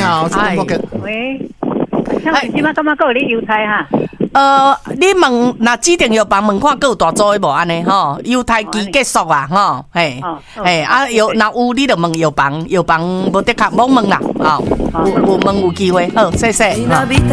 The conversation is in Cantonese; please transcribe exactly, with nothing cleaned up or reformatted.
好，出门个。 喂，像即马感觉够有咧油菜哈？ 呃，你问那指定药房问看，够有大组的无安尼吼？犹太期结束啊，吼，嘿，嘿啊，有那有你就问药房，药房无得卡，冇问啦，哦，有有问有机会，好，谢谢。